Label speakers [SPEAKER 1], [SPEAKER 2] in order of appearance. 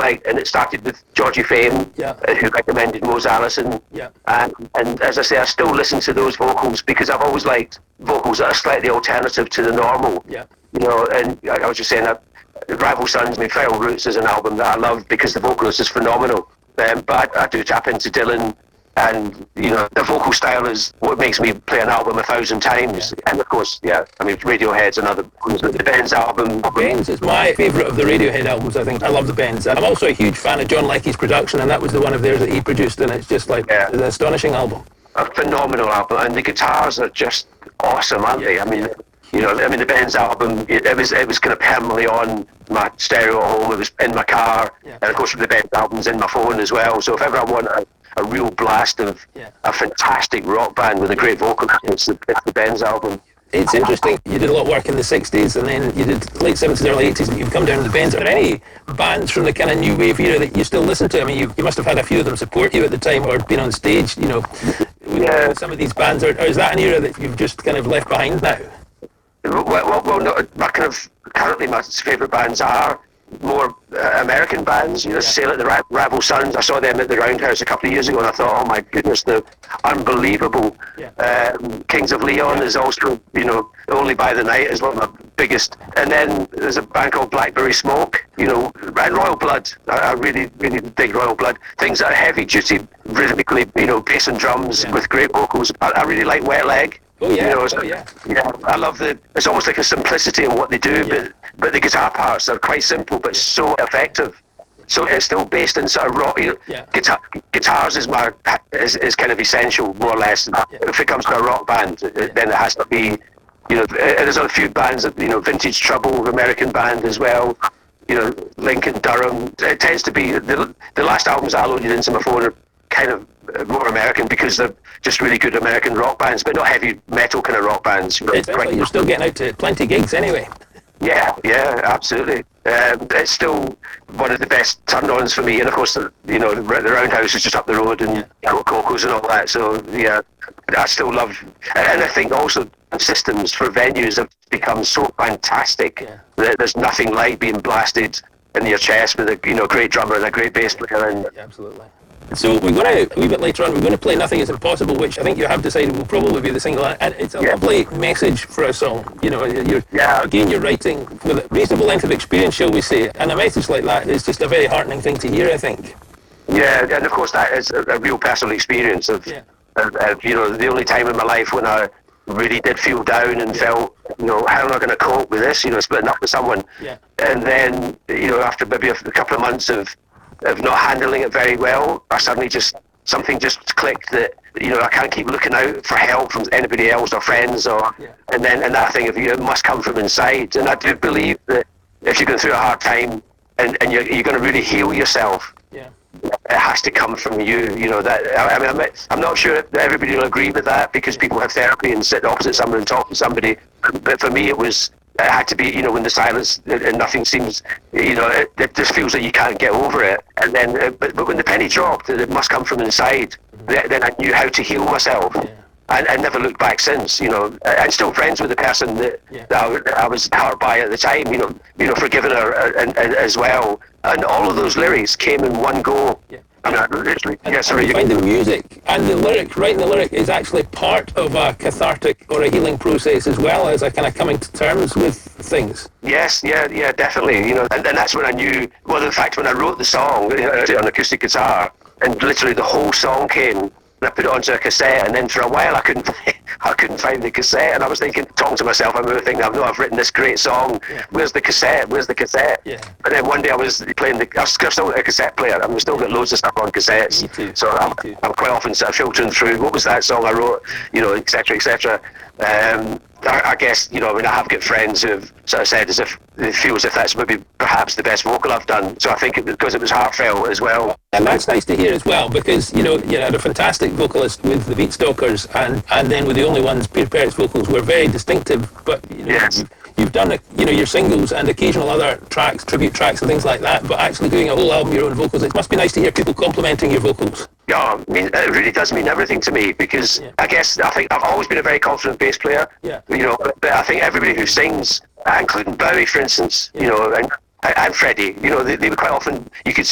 [SPEAKER 1] like, and it started with Georgie Fame, who recommended Mose Allison. And as I say, I still listen to those vocals because I've always liked vocals that are slightly alternative to the normal. You know, and I was just saying that Rival Sons, my Feral Roots is an album that I love because the vocalist is phenomenal. But I do tap into Dylan, and you know, the vocal style is what makes me play an album 1,000 times. And of course, I mean, Radiohead's another. The Bends album.
[SPEAKER 2] Bends is my favourite of the Radiohead albums. I think I love the Bends. I'm also a huge fan of John Leckie's production, and that was the one of theirs that he produced, and it's just like an astonishing album.
[SPEAKER 1] A phenomenal album, and the guitars are just awesome, aren't they? I mean. You know, I mean, the Bends album, it was kind of permanently on my stereo at home. It was in my car, and of course, the Bends album's in my phone as well. So if ever I want a real blast of a fantastic rock band with a great vocal, it's the Bends album.
[SPEAKER 2] It's interesting. You did a lot of work in the 60s, and then you did late 70s, early 80s, and you've come down to the Bends. Are there any bands from the kind of new wave era that you still listen to? I mean, you must have had a few of them support you at the time, or been on stage, you know, with some of these bands. Or is that an era that you've just kind of left behind now?
[SPEAKER 1] Well, no, currently my favourite bands are more American bands. You know, say like the Rival Sons. I saw them at the Roundhouse a couple of years ago, and I thought, oh my goodness, they're unbelievable. Kings of Leon is also, you know, Only by the Night is one of my biggest. And then there's a band called Blackberry Smoke. You know, and Royal Blood. I really, really dig Royal Blood. Things that are heavy duty, rhythmically, you know, bass and drums with great vocals. I really like Wet Leg.
[SPEAKER 2] Oh yeah,
[SPEAKER 1] you know, so, I love it's almost like a simplicity in what they do, but the guitar parts are quite simple but so effective. So it's still based in sort of rock. You know, guitars is kind of essential, more or less. If it comes to a rock band, then it has to be. You know, there's a few bands that, you know, Vintage Trouble, American band as well. You know, Lincoln Durham. It tends to be the last albums I loaded into my phone are kind of more American because they're just really good American rock bands, but not heavy metal kind of rock bands.
[SPEAKER 2] You're still getting out to plenty of gigs anyway.
[SPEAKER 1] Yeah, absolutely. It's still one of the best turn-ons for me, and of course, you know, the Roundhouse is just up the road, and Coco's and all that. So I still love, and I think also systems for venues have become so fantastic that there's nothing like being blasted in your chest with a great drummer and a great bass player. And
[SPEAKER 2] absolutely. So we're going to, a wee bit later on, we're going to play Nothing Is Impossible, which I think you have decided will probably be the single, and it's a lovely message for a song. You know, again, you're writing with a reasonable length of experience, shall we say, and a message like that is just a very heartening thing to hear, I think.
[SPEAKER 1] Yeah, and of course that is a real personal experience of you know, the only time in my life when I really did feel down and felt, you know, how am I going to cope with this, you know, splitting up with someone. And then, you know, after maybe a couple of months of not handling it very well, I suddenly something just clicked that, you know, I can't keep looking out for help from anybody else or friends and that thing of, you know, it must come from inside. And I do believe that if you're going through a hard time and you're going to really heal yourself, it has to come from you. You know, that I mean, I'm not sure that everybody will agree with that because people have therapy and sit opposite someone and talk to somebody, but for me it had to be, you know, when the silence and nothing seems, you know, it just feels like you can't get over it. And then, but when the penny dropped, it must come from inside. Then I knew how to heal myself, and I never looked back since. You know, I'm still friends with the person that I was hurt by at the time. You know, forgiving her and as well. And all of those lyrics came in one go. Literally.
[SPEAKER 2] I find the music and the lyric, writing the lyric, is actually part of a cathartic or a healing process as well as a kind of coming to terms with things.
[SPEAKER 1] Yes, definitely. You know, and that's when I knew. Well, in fact, when I wrote the song on acoustic guitar, and literally the whole song came. I put it onto a cassette, and then for a while I couldn't find the cassette, and I was talking to myself, I remember thinking, I've written this great song, where's the cassette? But then one day I was playing I've still got a cassette player, and we've still got loads of stuff on cassettes.
[SPEAKER 2] Me too.
[SPEAKER 1] So I'm quite often sort of filtering through, what was that song I wrote, you know, etc. I guess, you know, I mean, I have got friends who've sort of said as if they feel as if that's maybe perhaps the best vocal I've done. So I think because it was heartfelt as well.
[SPEAKER 2] And that's nice to hear as well, because, you know, you had a fantastic vocalist with the Beatstalkers, and then with the Only Ones, Peter Perrett's vocals were very distinctive, but, you know, you've done, you know, your singles and occasional other tracks, tribute tracks and things like that, but actually doing a whole album, your own vocals, it must be nice to hear people complimenting your vocals.
[SPEAKER 1] Yeah, I mean, it really does mean everything to me because I think I've always been a very confident bass player. You know, but I think everybody who sings, including Bowie, for instance, you know, and Freddie, you know, they were quite often, you could